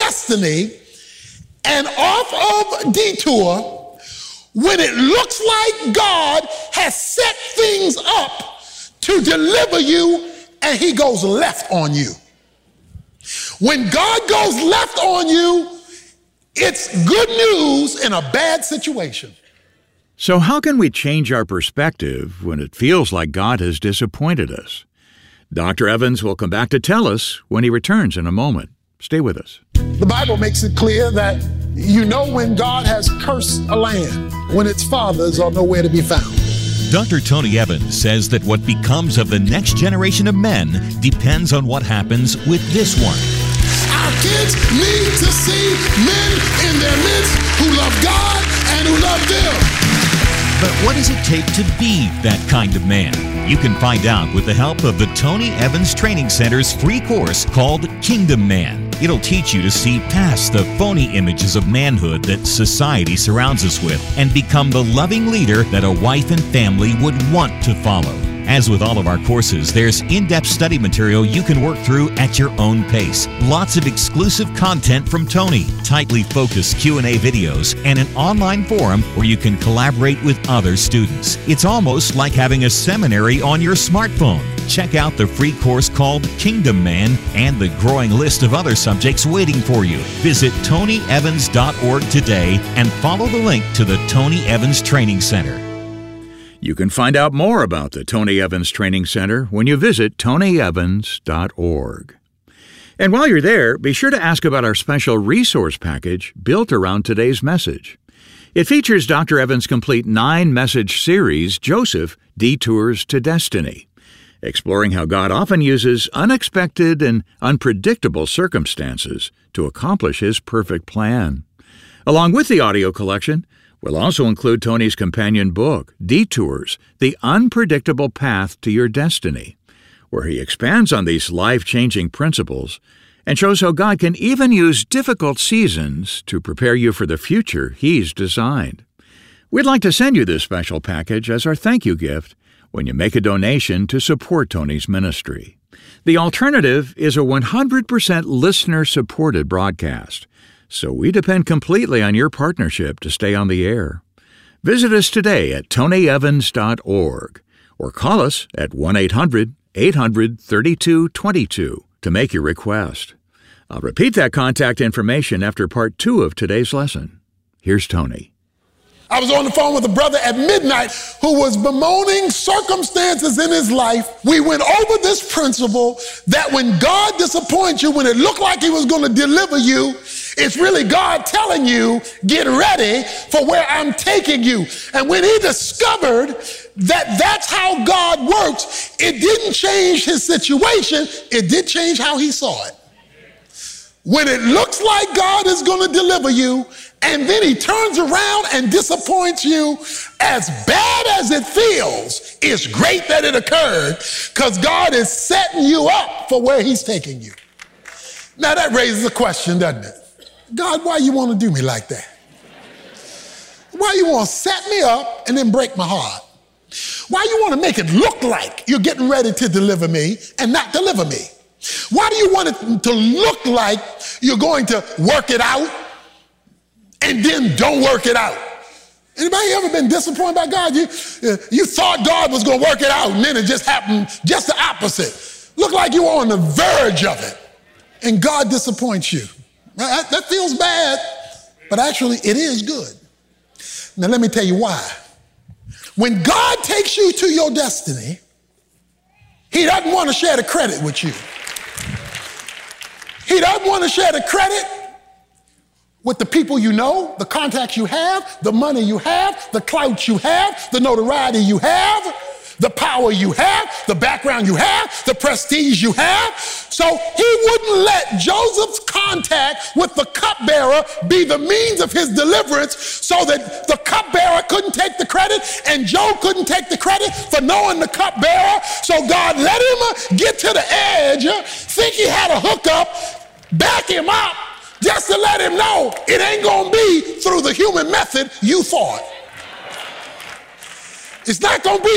destiny and off of detour when it looks like God has set things up to deliver you and he goes left on you. When God goes left on you, it's good news in a bad situation. So how can we change our perspective when it feels like God has disappointed us? Dr. Evans will come back to tell us when he returns in a moment. Stay with us. The Bible makes it clear that you know when God has cursed a land, when its fathers are nowhere to be found. Dr. Tony Evans says that what becomes of the next generation of men depends on what happens with this one. Our kids need to see men in their midst who love God and who love them. But what does it take to be that kind of man? You can find out with the help of the Tony Evans Training Center's free course called Kingdom Man. It'll teach you to see past the phony images of manhood that society surrounds us with and become the loving leader that a wife and family would want to follow. As with all of our courses, there's in-depth study material you can work through at your own pace. Lots of exclusive content from Tony, tightly focused Q&A videos, and an online forum where you can collaborate with other students. It's almost like having a seminary on your smartphone. Check out the free course called Kingdom Man and the growing list of other subjects waiting for you. Visit TonyEvans.org today and follow the link to the Tony Evans Training Center. You can find out more about the Tony Evans Training Center when you visit TonyEvans.org. And while you're there, be sure to ask about our special resource package built around today's message. It features Dr. Evans' complete 9-message series, Joseph, Detours to Destiny, exploring how God often uses unexpected and unpredictable circumstances to accomplish his perfect plan. Along with the audio collection, we'll also include Tony's companion book, Detours, The Unpredictable Path to Your Destiny, where he expands on these life-changing principles and shows how God can even use difficult seasons to prepare you for the future he's designed. We'd like to send you this special package as our thank you gift when you make a donation to support Tony's ministry. The alternative is a 100% listener-supported broadcast, so we depend completely on your partnership to stay on the air. Visit us today at TonyEvans.org or call us at 1-800-800-3222 to make your request. I'll repeat that contact information after part 2 of today's lesson. Here's Tony. I was on the phone with a brother at midnight who was bemoaning circumstances in his life. We went over this principle that when God disappoints you, when it looked like he was going to deliver you, it's really God telling you, get ready for where I'm taking you. And when he discovered that that's how God works, it didn't change his situation. It did change how he saw it. When it looks like God is going to deliver you, and then he turns around and disappoints you, as bad as it feels, it's great that it occurred because God is setting you up for where he's taking you. Now that raises a question, doesn't it? God, why you want to do me like that? Why you want to set me up and then break my heart? Why you want to make it look like you're getting ready to deliver me and not deliver me? Why do you want it to look like you're going to work it out and then don't work it out? Anybody ever been disappointed by God? You thought God was going to work it out, and then it just happened just the opposite. Looked like you were on the verge of it, and God disappoints you. That feels bad, but actually it is good. Now let me tell you why. When God takes you to your destiny, he doesn't want to share the credit with you. He doesn't want to share the credit with the people you know, the contacts you have, the money you have, the clout you have, the notoriety you have, the power you have, the background you have, the prestige you have. So he wouldn't let Joseph's contact with the cupbearer be the means of his deliverance so that the cupbearer couldn't take the credit and Job couldn't take the credit for knowing the cupbearer. So God let him get to the edge, think he had a hookup, back him up, just to let him know it ain't gonna be through the human method you thought. It's not gonna be